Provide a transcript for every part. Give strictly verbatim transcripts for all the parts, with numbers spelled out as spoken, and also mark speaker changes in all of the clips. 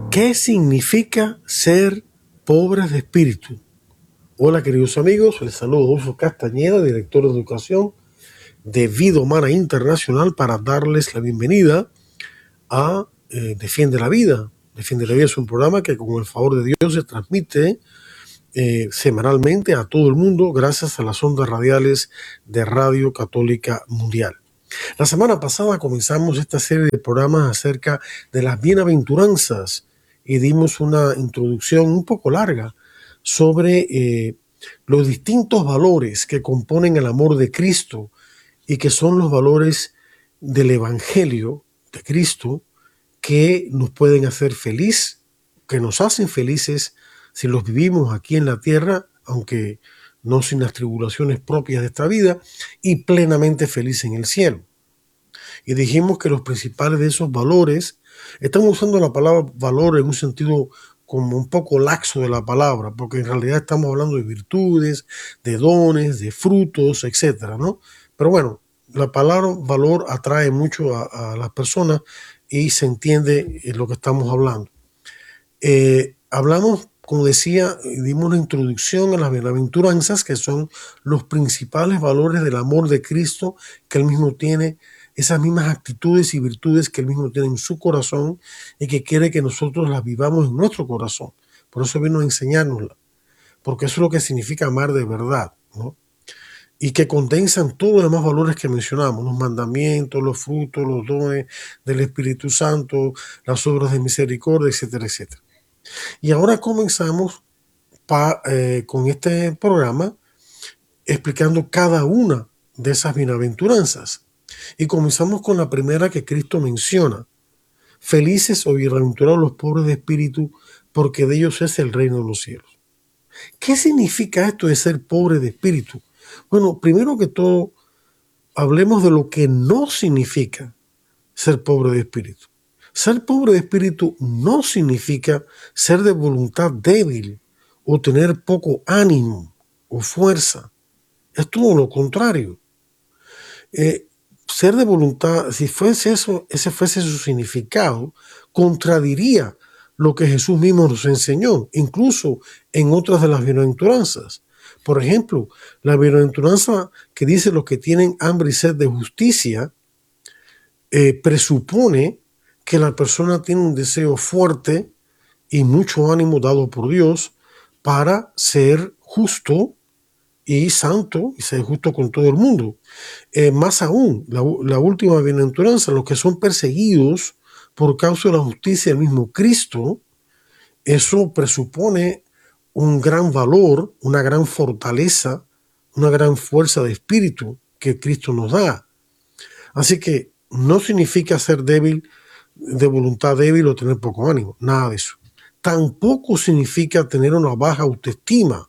Speaker 1: ¿Qué significa ser pobres de espíritu? Hola queridos amigos, les saludo Adolfo Castañeda, director de educación de Vida Humana Internacional, para darles la bienvenida a eh, Defiende la Vida. Defiende la Vida es un programa que con el favor de Dios se transmite eh, semanalmente a todo el mundo gracias a las ondas radiales de Radio Católica Mundial. La semana pasada comenzamos esta serie de programas acerca de las bienaventuranzas y dimos una introducción un poco larga sobre eh, los distintos valores que componen el amor de Cristo y que son los valores del Evangelio de Cristo que nos pueden hacer feliz, que nos hacen felices si los vivimos aquí en la tierra, aunque no sin las tribulaciones propias de esta vida, y plenamente feliz en el cielo. Y dijimos que los principales de esos valores, estamos usando la palabra valor en un sentido como un poco laxo de la palabra, porque en realidad estamos hablando de virtudes, de dones, de frutos, etcétera, ¿no? Pero bueno, la palabra valor atrae mucho a, a las personas y se entiende lo que estamos hablando. Eh, hablamos, como decía, dimos una introducción a las bienaventuranzas, que son los principales valores del amor de Cristo que Él mismo tiene, esas mismas actitudes y virtudes que Él mismo tiene en su corazón y que quiere que nosotros las vivamos en nuestro corazón. Por eso vino a enseñárnosla, porque eso es lo que significa amar de verdad, ¿no? Y que condensan todos los demás valores que mencionamos, los mandamientos, los frutos, los dones del Espíritu Santo, las obras de misericordia, etcétera, etcétera. Y ahora comenzamos pa, eh, con este programa explicando cada una de esas bienaventuranzas. Y comenzamos con la primera que Cristo menciona: felices o bienaventurados los pobres de espíritu, porque de ellos es el reino de los cielos. ¿Qué significa esto de ser pobre de espíritu? Bueno, primero que todo, hablemos de lo que no significa ser pobre de espíritu. Ser pobre de espíritu no significa ser de voluntad débil o tener poco ánimo o fuerza. Es todo lo contrario. Eh, ser de voluntad, si fuese eso, ese fuese su significado, contradiría lo que Jesús mismo nos enseñó, incluso en otras de las bienaventuranzas. Por ejemplo, la bienaventuranza que dice los que tienen hambre y sed de justicia eh, presupone que la persona tiene un deseo fuerte y mucho ánimo dado por Dios para ser justo y santo y ser justo con todo el mundo. Eh, más aún, la, la última bienaventuranza, los que son perseguidos por causa de la justicia del mismo Cristo, eso presupone un gran valor, una gran fortaleza, una gran fuerza de espíritu que Cristo nos da. Así que no significa ser débil, de voluntad débil o tener poco ánimo, nada de eso. Tampoco significa tener una baja autoestima.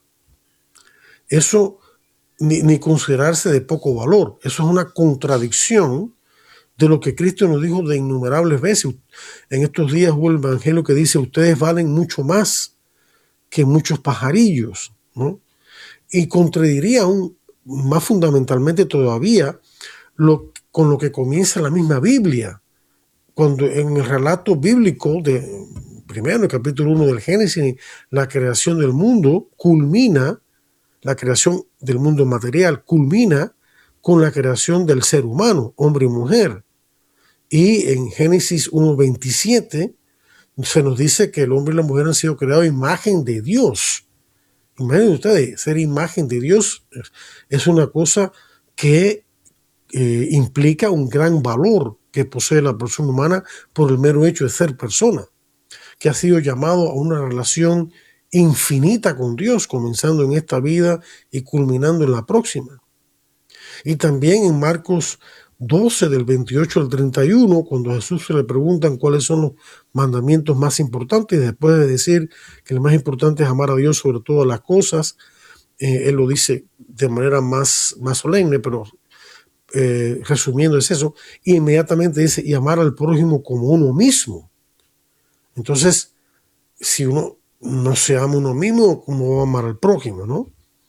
Speaker 1: Eso ni, ni considerarse de poco valor. Eso es una contradicción de lo que Cristo nos dijo de innumerables veces. En estos días hubo el evangelio que dice: ustedes valen mucho más que muchos pajarillos, ¿no? Y contradiría aún más fundamentalmente todavía lo, con lo que comienza la misma Biblia, cuando en el relato bíblico de primero, en el capítulo uno del Génesis, la creación del mundo culmina, la creación del mundo material culmina con la creación del ser humano, hombre y mujer. Y en Génesis uno veintisiete se nos dice que el hombre y la mujer han sido creados a imagen de Dios. Imaginen ustedes, ser imagen de Dios es una cosa que eh, implica un gran valor que posee la persona humana por el mero hecho de ser persona, que ha sido llamado a una relación infinita con Dios, comenzando en esta vida y culminando en la próxima. Y también en Marcos doce, del veintiocho al treinta y uno, cuando a Jesús se le preguntan cuáles son los mandamientos más importantes, después de decir que el más importante es amar a Dios sobre todas las cosas, eh, él lo dice de manera más, más solemne, pero eh, resumiendo es eso, y inmediatamente dice: y amar al prójimo como uno mismo. Entonces, si uno no se ama a uno mismo, ¿cómo va a amar al prójimo, no?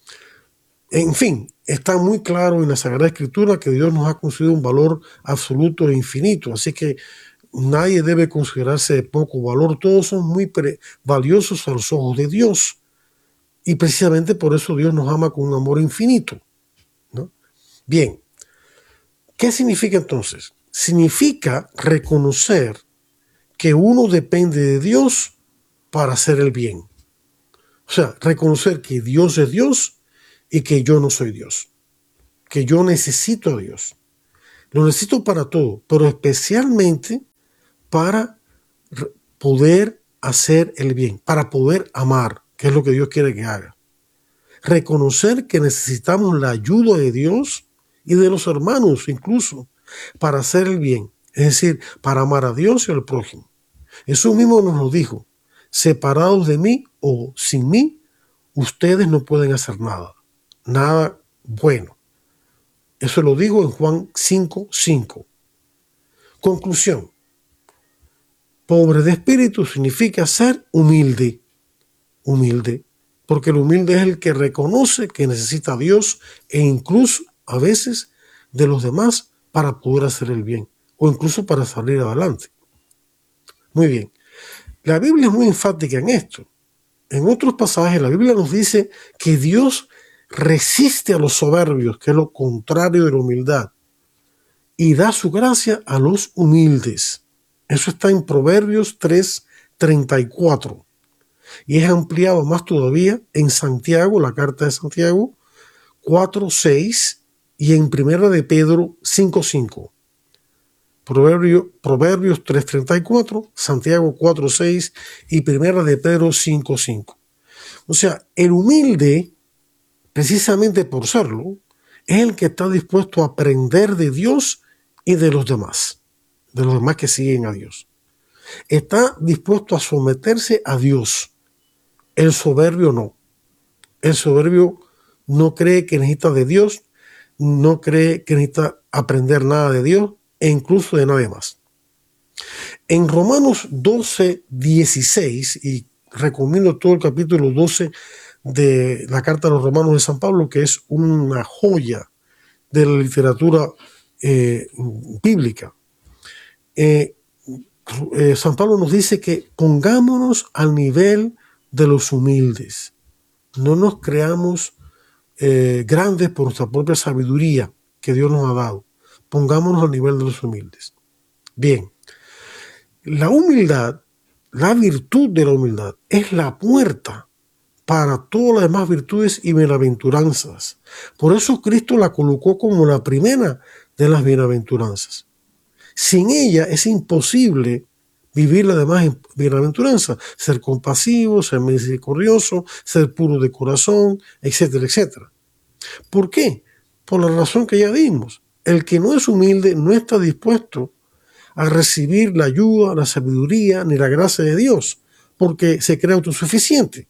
Speaker 1: En fin, está muy claro en la Sagrada Escritura que Dios nos ha concedido un valor absoluto e infinito. Así que nadie debe considerarse de poco valor. Todos son muy valiosos a los ojos de Dios. Y precisamente por eso Dios nos ama con un amor infinito, ¿no? Bien, ¿qué significa entonces? Significa reconocer que uno depende de Dios para hacer el bien. O sea, reconocer que Dios es Dios y que yo no soy Dios. Que yo necesito a Dios. Lo necesito para todo, pero especialmente para poder hacer el bien, para poder amar, que es lo que Dios quiere que haga. Reconocer que necesitamos la ayuda de Dios y de los hermanos incluso para hacer el bien, es decir, para amar a Dios y al prójimo. Jesús mismo nos lo dijo: separados de mí o sin mí, ustedes no pueden hacer nada, nada bueno. Eso lo digo en Juan cinco, cinco. Conclusión: pobre de espíritu significa ser humilde, humilde, porque el humilde es el que reconoce que necesita a Dios e incluso a veces de los demás para poder hacer el bien o incluso para salir adelante. Muy bien, la Biblia es muy enfática en esto. En otros pasajes la Biblia nos dice que Dios resiste a los soberbios, que es lo contrario de la humildad, y da su gracia a los humildes. Eso está en Proverbios tres, treinta y cuatro. Y es ampliado más todavía en Santiago, la carta de Santiago cuatro, seis y en Primera de Pedro cinco, cinco. Proverbios, Proverbios tres, treinta y cuatro, Santiago cuatro, seis y Primera de Pedro cinco, cinco. O sea, el humilde, precisamente por serlo, es el que está dispuesto a aprender de Dios y de los demás, de los demás que siguen a Dios. Está dispuesto a someterse a Dios. El soberbio no. El soberbio no cree que necesita de Dios, no cree que necesita aprender nada de Dios e incluso de nadie más. En Romanos doce, dieciséis, y recomiendo todo el capítulo doce de la carta de los Romanos de San Pablo, que es una joya de la literatura eh, bíblica. Eh, eh, San Pablo nos dice que pongámonos al nivel de los humildes. No nos creamos eh, grandes por nuestra propia sabiduría que Dios nos ha dado. Pongámonos al nivel de los humildes. Bien, la humildad, la virtud de la humildad, es la puerta para todas las demás virtudes y bienaventuranzas. Por eso Cristo la colocó como la primera de las bienaventuranzas. Sin ella es imposible vivir las demás bienaventuranzas, ser compasivo, ser misericordioso, ser puro de corazón, etcétera, etcétera. ¿Por qué? Por la razón que ya dimos. El que no es humilde no está dispuesto a recibir la ayuda, la sabiduría ni la gracia de Dios, porque se cree autosuficiente.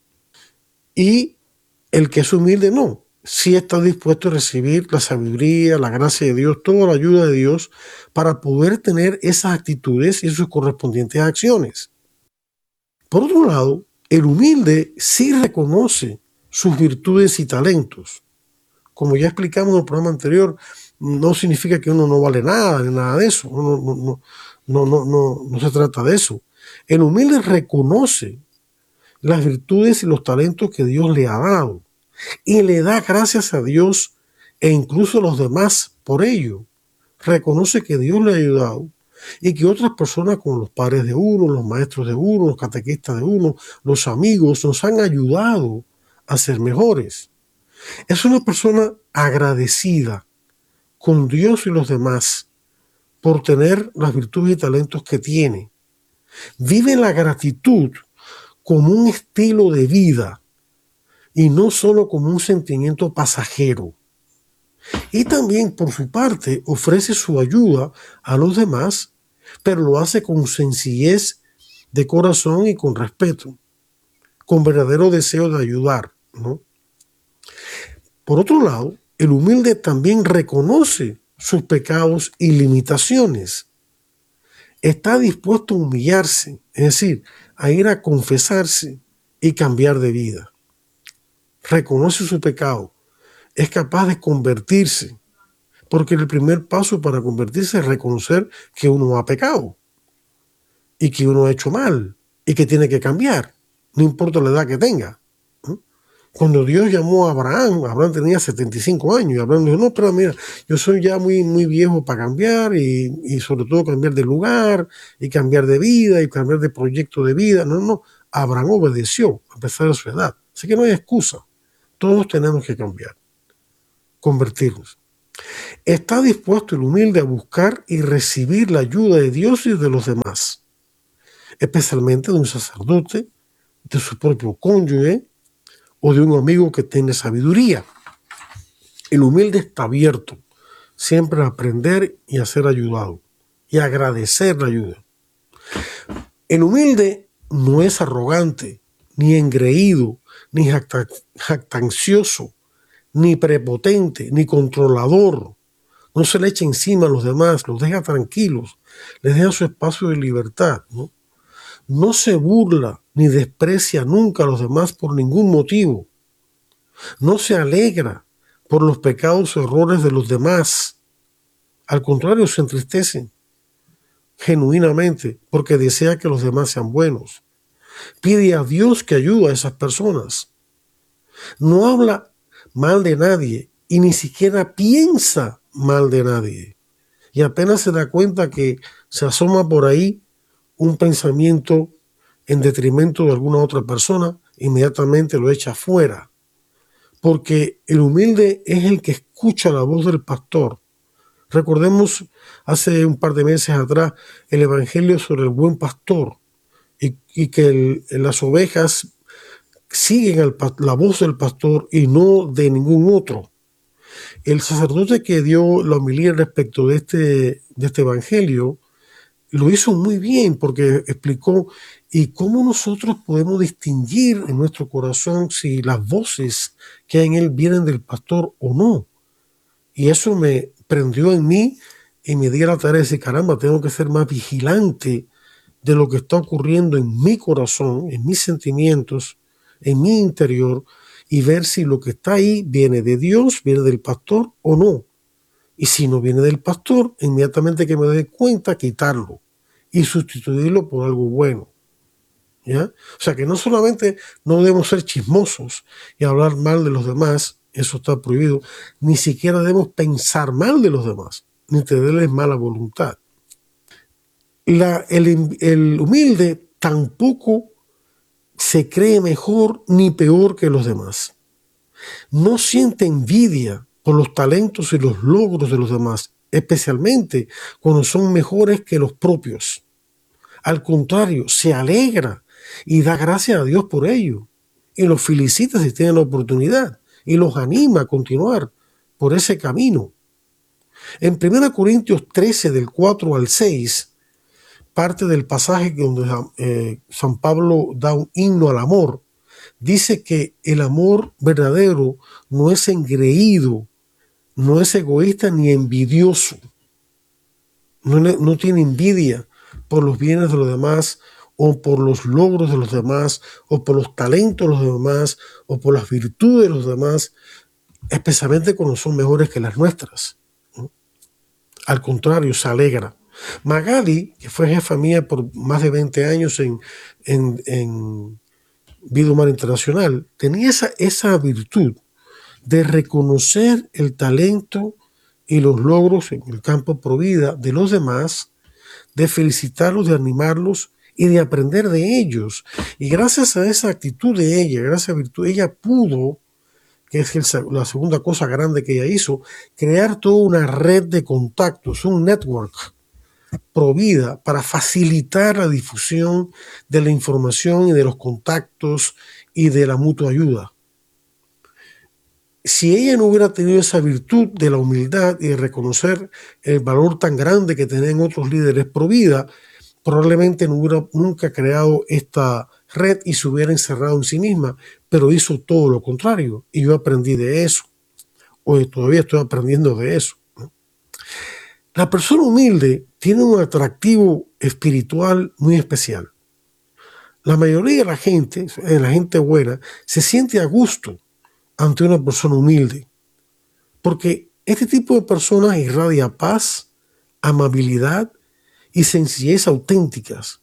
Speaker 1: Y el que es humilde no, sí está dispuesto a recibir la sabiduría, la gracia de Dios, toda la ayuda de Dios para poder tener esas actitudes y sus correspondientes acciones. Por otro lado, el humilde sí reconoce sus virtudes y talentos. Como ya explicamos en el programa anterior, no significa que uno no vale nada, ni nada de eso. No, no, no, no, no, no, no se trata de eso. El humilde reconoce las virtudes y los talentos que Dios le ha dado y le da gracias a Dios e incluso a los demás por ello. Reconoce que Dios le ha ayudado y que otras personas como los padres de uno, los maestros de uno, los catequistas de uno, los amigos nos han ayudado a ser mejores. Es una persona agradecida con Dios y los demás por tener las virtudes y talentos que tiene. Vive la gratitud como un estilo de vida y no solo como un sentimiento pasajero. Y también, por su parte, ofrece su ayuda a los demás, pero lo hace con sencillez de corazón y con respeto, con verdadero deseo de ayudar, ¿no? Por otro lado, el humilde también reconoce sus pecados y limitaciones. Está dispuesto a humillarse, es decir, a ir a confesarse y cambiar de vida. Reconoce su pecado, es capaz de convertirse, porque el primer paso para convertirse es reconocer que uno ha pecado. y que uno ha hecho mal y que tiene que cambiar, no importa la edad que tenga. Cuando Dios llamó a Abraham, Abraham tenía setenta y cinco años y Abraham dijo, no, pero mira, yo soy ya muy, muy viejo para cambiar y, y sobre todo cambiar de lugar y cambiar de vida y cambiar de proyecto de vida. No, no, Abraham obedeció a pesar de su edad. Así que no hay excusa. Todos tenemos que cambiar, convertirnos. Está dispuesto el humilde a buscar y recibir la ayuda de Dios y de los demás, especialmente de un sacerdote, de su propio cónyuge o de un amigo que tiene sabiduría. El humilde está abierto siempre a aprender y a ser ayudado y a agradecer la ayuda. El humilde no es arrogante, ni engreído, ni jactancioso, ni prepotente, ni controlador. No se le echa encima a los demás, los deja tranquilos, les deja su espacio de libertad, ¿no? No se burla ni desprecia nunca a los demás por ningún motivo. No se alegra por los pecados o errores de los demás. Al contrario, se entristece genuinamente porque desea que los demás sean buenos. Pide a Dios que ayude a esas personas. No habla mal de nadie y ni siquiera piensa mal de nadie. Y apenas se da cuenta que se asoma por ahí un pensamiento en detrimento de alguna otra persona, inmediatamente lo echa fuera. Porque el humilde es el que escucha la voz del pastor. Recordemos hace un par de meses atrás el evangelio sobre el buen pastor y, y que el, las ovejas siguen al, la voz del pastor y no de ningún otro. El sacerdote que dio la homilía respecto de este, de este evangelio lo hizo muy bien porque explicó y cómo nosotros podemos distinguir en nuestro corazón si las voces que hay en él vienen del pastor o no. Y eso me prendió en mí y me di a la tarea de decir, caramba, tengo que ser más vigilante de lo que está ocurriendo en mi corazón, en mis sentimientos, en mi interior, y ver si lo que está ahí viene de Dios, viene del pastor o no. Y si no viene del pastor, inmediatamente que me dé cuenta, quitarlo y sustituirlo por algo bueno. ¿Ya? O sea que no solamente no debemos ser chismosos y hablar mal de los demás, eso está prohibido, ni siquiera debemos pensar mal de los demás, ni tenerles mala voluntad. La, el, el humilde tampoco se cree mejor ni peor que los demás. No siente envidia por los talentos y los logros de los demás, especialmente cuando son mejores que los propios. Al contrario, se alegra y da gracias a Dios por ello. Y los felicita si tienen la oportunidad. Y los anima a continuar por ese camino. En primera Corintios trece, del cuatro al seis, parte del pasaje donde eh, San Pablo da un himno al amor, dice que el amor verdadero no es engreído, no es egoísta ni envidioso. No, no tiene envidia por los bienes de los demás, o por los logros de los demás, o por los talentos de los demás, o por las virtudes de los demás, especialmente cuando son mejores que las nuestras. ¿No? Al contrario, se alegra. Magali, que fue jefa mía por más de veinte años en, en, en Vida Humana Internacional, tenía esa, esa virtud de reconocer el talento y los logros en el campo pro vida de los demás, de felicitarlos, de animarlos y de aprender de ellos. Y gracias a esa actitud de ella, gracias a virtud, ella pudo, que es el, la segunda cosa grande que ella hizo, crear toda una red de contactos, un network pro vida para facilitar la difusión de la información y de los contactos y de la mutua ayuda. Si ella no hubiera tenido esa virtud de la humildad y de reconocer el valor tan grande que tenían otros líderes pro vida, probablemente no hubiera nunca creado esta red y se hubiera encerrado en sí misma, pero hizo todo lo contrario. Y yo aprendí de eso. Hoy todavía estoy aprendiendo de eso. ¿No? La persona humilde tiene un atractivo espiritual muy especial. La mayoría de la gente, de la gente buena, se siente a gusto ante una persona humilde, porque este tipo de personas irradia paz, amabilidad y sencillez auténticas.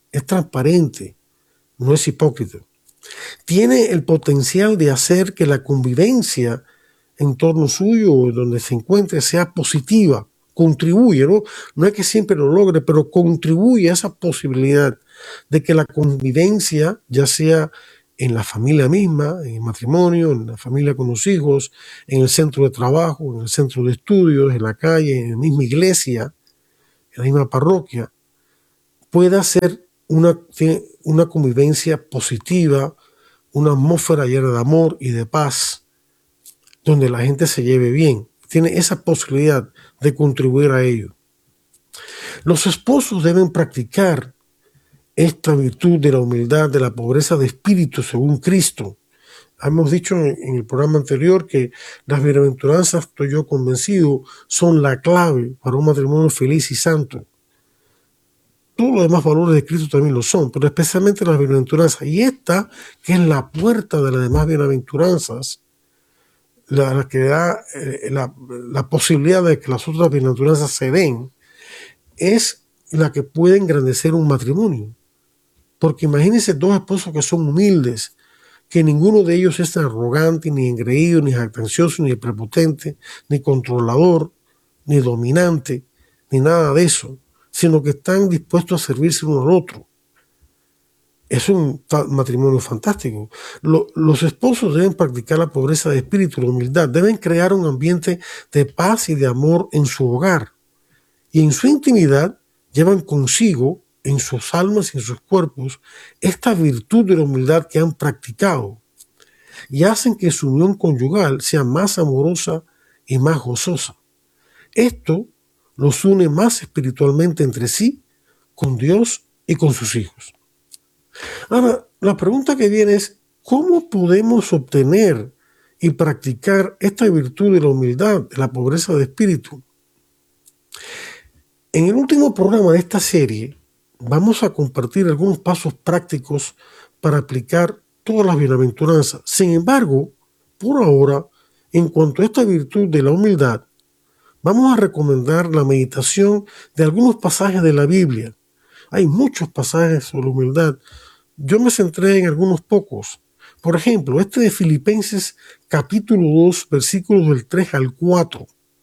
Speaker 1: es transparente, no es hipócrita. Tiene el potencial de hacer que la convivencia en torno suyo o donde se encuentre sea positiva, contribuye, ¿no? No es que siempre lo logre, pero contribuye a esa posibilidad de que la convivencia, ya sea en la familia misma, en el matrimonio, en la familia con los hijos, en el centro de trabajo, en el centro de estudios, en la calle, en la misma iglesia, en la misma parroquia, pueda ser una, una convivencia positiva, una atmósfera llena de amor y de paz, donde la gente se lleve bien. Tiene esa posibilidad de contribuir a ello. Los esposos deben practicar esta virtud de la humildad, de la pobreza de espíritu según Cristo. Hemos dicho en el programa anterior que las bienaventuranzas, estoy yo convencido, son la clave para un matrimonio feliz y santo. Todos los demás valores de Cristo también lo son, pero especialmente las bienaventuranzas. Y esta, que es la puerta de las demás bienaventuranzas, la, la que da eh, la, la posibilidad de que las otras bienaventuranzas se den, es la que puede engrandecer un matrimonio. Porque imagínense dos esposos que son humildes, que ninguno de ellos es arrogante, ni engreído, ni jactancioso, ni prepotente, ni controlador, ni dominante, ni nada de eso, sino que están dispuestos a servirse uno al otro. Es un matrimonio fantástico. Lo, los esposos deben practicar la pobreza de espíritu, la humildad, deben crear un ambiente de paz y de amor en su hogar. Y en su intimidad llevan consigo, en sus almas y en sus cuerpos, esta virtud de la humildad que han practicado y hacen que su unión conyugal sea más amorosa y más gozosa. Esto los une más espiritualmente entre sí, con Dios y con sus hijos. Ahora, la pregunta que viene es, ¿cómo podemos obtener y practicar esta virtud de la humildad, de la pobreza de espíritu? En el último programa de esta serie, vamos a compartir algunos pasos prácticos para aplicar todas las bienaventuranzas. Sin embargo, por ahora, en cuanto a esta virtud de la humildad, vamos a recomendar la meditación de algunos pasajes de la Biblia. Hay muchos pasajes sobre la humildad. Yo me centré en algunos pocos. Por ejemplo, este de Filipenses capítulo dos, versículos del tres al cuatro.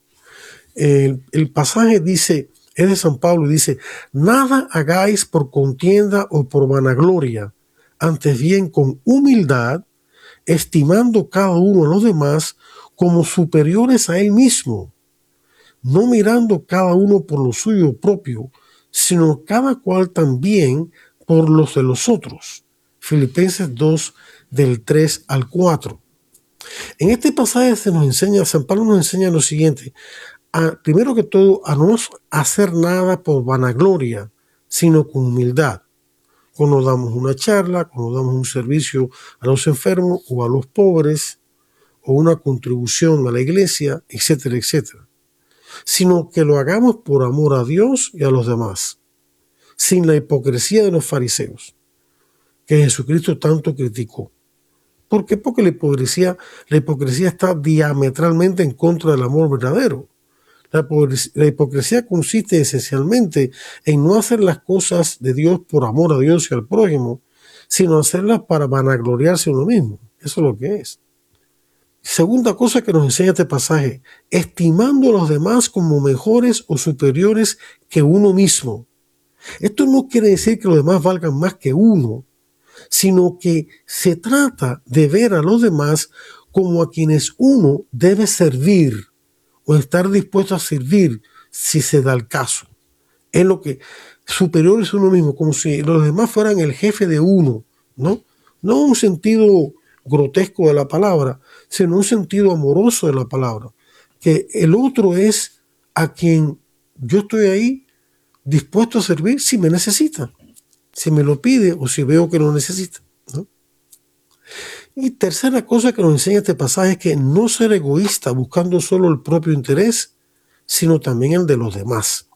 Speaker 1: El, el pasaje dice, es de San Pablo, y dice, nada hagáis por contienda o por vanagloria, antes bien con humildad, estimando cada uno a los demás como superiores a él mismo, no mirando cada uno por lo suyo propio, sino cada cual también por los de los otros. Filipenses dos, del tres al cuatro. En este pasaje se nos enseña, San Pablo nos enseña lo siguiente: a, primero que todo, a no hacer nada por vanagloria, sino con humildad. Cuando damos una charla, cuando damos un servicio a los enfermos o a los pobres, o una contribución a la iglesia, etcétera, etcétera. Sino que lo hagamos por amor a Dios y a los demás, sin la hipocresía de los fariseos, que Jesucristo tanto criticó. ¿Por qué? Porque la hipocresía, la hipocresía está diametralmente en contra del amor verdadero. La, la hipocresía consiste esencialmente en no hacer las cosas de Dios por amor a Dios y al prójimo, sino hacerlas para vanagloriarse uno mismo. Eso es lo que es. Segunda cosa que nos enseña este pasaje, estimando a los demás como mejores o superiores que uno mismo. Esto no quiere decir que los demás valgan más que uno, sino que se trata de ver a los demás como a quienes uno debe servir o estar dispuesto a servir si se da el caso. Es lo que superior es uno mismo, como si los demás fueran el jefe de uno, ¿no? No en un sentido grotesco de la palabra, sino en un sentido amoroso de la palabra. Que el otro es a quien yo estoy ahí dispuesto a servir si me necesita, si me lo pide o si veo que lo necesita, ¿no? Y tercera cosa que nos enseña este pasaje es que no ser egoísta buscando solo el propio interés, sino también el de los demás.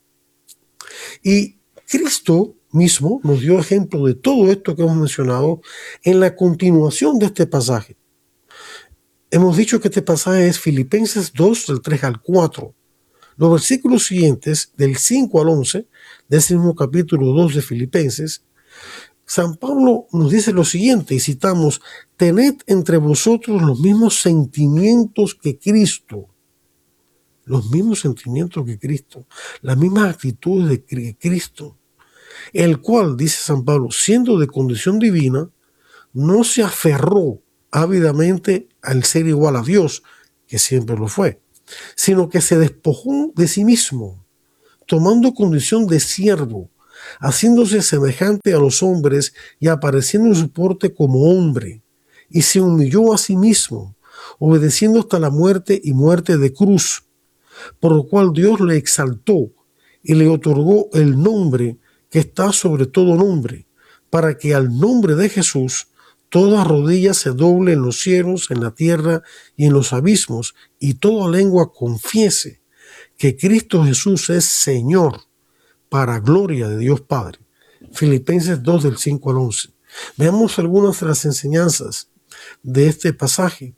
Speaker 1: Y Cristo mismo nos dio ejemplo de todo esto que hemos mencionado en la continuación de este pasaje. Hemos dicho que este pasaje es Filipenses dos, del tres al cuatro. Los versículos siguientes, del cinco al once, de ese mismo capítulo dos de Filipenses, San Pablo nos dice lo siguiente, y citamos: tened entre vosotros los mismos sentimientos que Cristo, los mismos sentimientos que Cristo, las mismas actitudes de Cristo, el cual, dice San Pablo, siendo de condición divina, no se aferró ávidamente al ser igual a Dios, que siempre lo fue, sino que se despojó de sí mismo, tomando condición de siervo, haciéndose semejante a los hombres y apareciendo en su porte como hombre, y se humilló a sí mismo, obedeciendo hasta la muerte y muerte de cruz, por lo cual Dios le exaltó y le otorgó el nombre que está sobre todo nombre, para que al nombre de Jesús toda rodilla se doble en los cielos, en la tierra y en los abismos, y toda lengua confiese que Cristo Jesús es Señor, para gloria de Dios Padre. Filipenses dos, del cinco al once. Veamos algunas de las enseñanzas de este pasaje.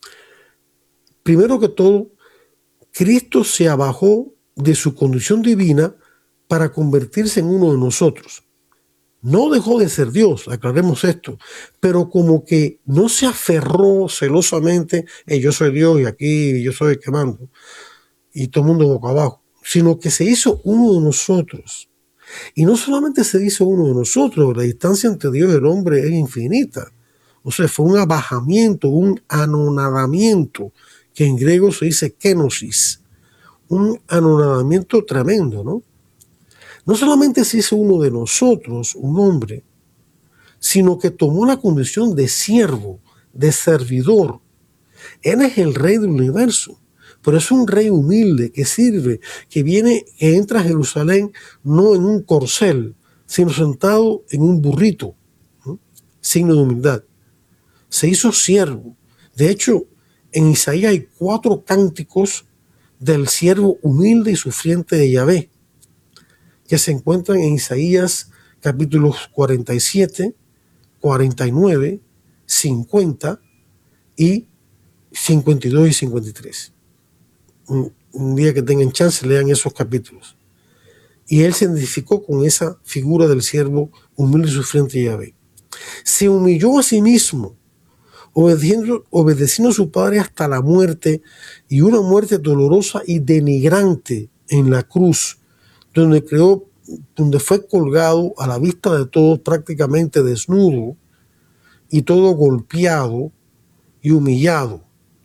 Speaker 1: Primero que todo, Cristo se abajó de su condición divina para convertirse en uno de nosotros. No dejó de ser Dios, aclaremos esto, pero como que no se aferró celosamente, hey, yo soy Dios y aquí yo soy el que mando, y todo el mundo boca abajo, sino que se hizo uno de nosotros. Y no solamente se hizo uno de nosotros, la distancia entre Dios y el hombre es infinita. O sea, fue un abajamiento, un anonadamiento, que en griego se dice kenosis, un anonadamiento tremendo, ¿no? No solamente se hizo uno de nosotros, un hombre, sino que tomó la condición de siervo, de servidor. Él es el rey del universo, pero es un rey humilde que sirve, que viene, que entra a Jerusalén no en un corcel, sino sentado en un burrito, ¿no? Signo de humildad. Se hizo siervo. De hecho, en Isaías hay cuatro cánticos del siervo humilde y sufriente de Yahvé, que se encuentran en Isaías capítulos cuarenta y siete, cuarenta y nueve, cincuenta y cincuenta y dos y cincuenta y tres. Un, un día que tengan chance, lean esos capítulos. Y él se identificó con esa figura del siervo humilde y sufriente de Yahvé. Se humilló a sí mismo, obedeciendo, obedeciendo a su padre hasta la muerte, y una muerte dolorosa y denigrante en la cruz, donde creó, donde fue colgado a la vista de todos, prácticamente desnudo y todo golpeado y humillado.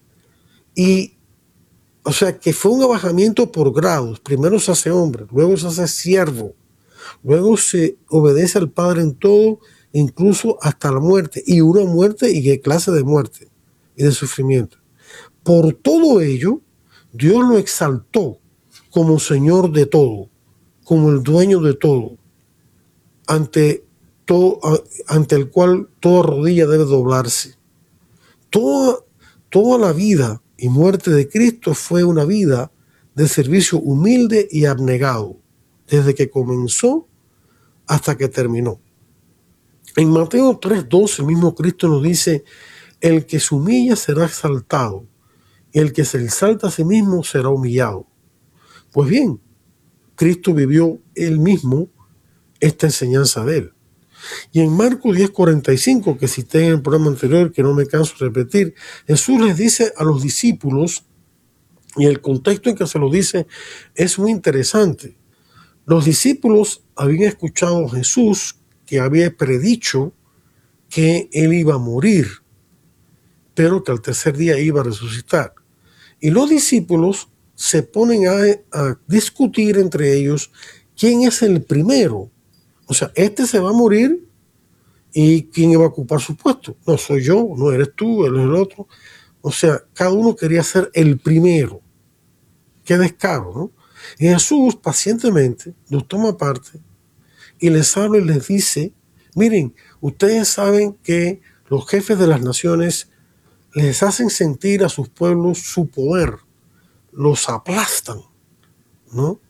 Speaker 1: Y o sea que fue un abajamiento por grados. Primero se hace hombre, luego se hace siervo, luego se obedece al Padre en todo, incluso hasta la muerte, y una muerte, y qué clase de muerte y de sufrimiento. Por todo ello, Dios lo exaltó como Señor de todo, como el dueño de todo, ante, todo, ante el cual toda rodilla debe doblarse. Toda, toda la vida y muerte de Cristo fue una vida de servicio humilde y abnegado, desde que comenzó hasta que terminó. En Mateo tres doce, el mismo Cristo nos dice: el que se humilla será exaltado, y el que se exalta a sí mismo será humillado. Pues bien, Cristo vivió él mismo esta enseñanza de él. Y en Marcos diez cuarenta y cinco, que cité en el programa anterior, que no me canso de repetir, Jesús les dice a los discípulos, y el contexto en que se lo dice es muy interesante. Los discípulos habían escuchado a Jesús, que había predicho que él iba a morir, pero que al tercer día iba a resucitar. Y los discípulos se ponen a, a discutir entre ellos quién es el primero. O sea, este se va a morir, ¿y quién va a ocupar su puesto? No soy yo, no eres tú, él es el otro. O sea, cada uno quería ser el primero. Qué descaro, ¿no? Y Jesús pacientemente los toma aparte y les habla y les dice: miren, ustedes saben que los jefes de las naciones les hacen sentir a sus pueblos su poder, los aplastan, ¿no?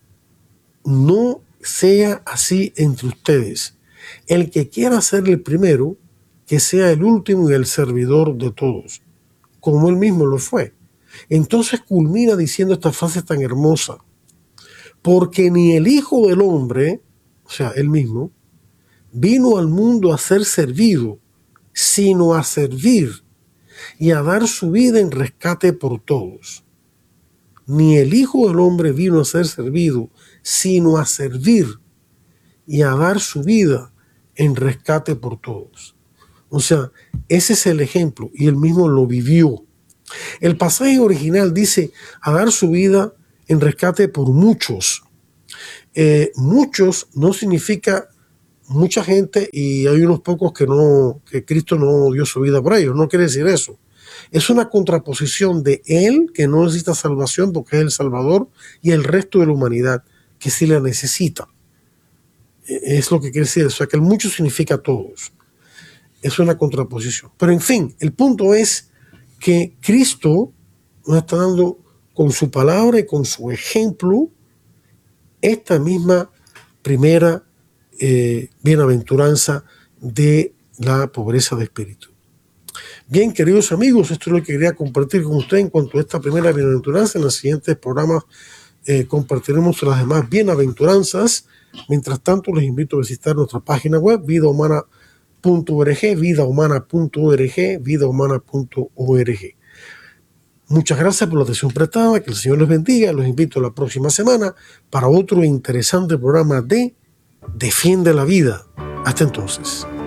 Speaker 1: No sea así entre ustedes. El que quiera ser el primero, que sea el último y el servidor de todos, como él mismo lo fue. Entonces culmina diciendo esta frase tan hermosa: porque ni el Hijo del Hombre, o sea, él mismo, vino al mundo a ser servido, sino a servir y a dar su vida en rescate por todos. Ni el Hijo del Hombre vino a ser servido, sino a servir y a dar su vida en rescate por todos. O sea, ese es el ejemplo y él mismo lo vivió. El pasaje original dice a dar su vida en rescate por muchos. Eh, muchos no significa mucha gente y hay unos pocos que no, que Cristo no dio su vida por ellos. No quiere decir eso. Es una contraposición de él, que no necesita salvación porque es el Salvador, y el resto de la humanidad que sí la necesita. Es lo que quiere decir. O sea, que el mucho significa todos. Es una contraposición. Pero en fin, el punto es que Cristo nos está dando con su palabra y con su ejemplo esta misma primera eh, bienaventuranza de la pobreza de espíritu. Bien, queridos amigos, esto es lo que quería compartir con ustedes en cuanto a esta primera bienaventuranza. En los siguientes programas eh, compartiremos las demás bienaventuranzas. Mientras tanto, les invito a visitar nuestra página web, vida humana punto org, vida humana punto org, vida humana punto org. Muchas gracias por la atención prestada, que el Señor les bendiga. Los invito a la próxima semana para otro interesante programa de Defiende la Vida. Hasta entonces.